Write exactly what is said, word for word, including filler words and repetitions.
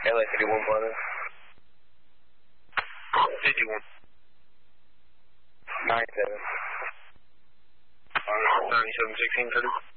L A fifty-one Brother. fifty-one. nine seven. ninety-seven sixteen thirty.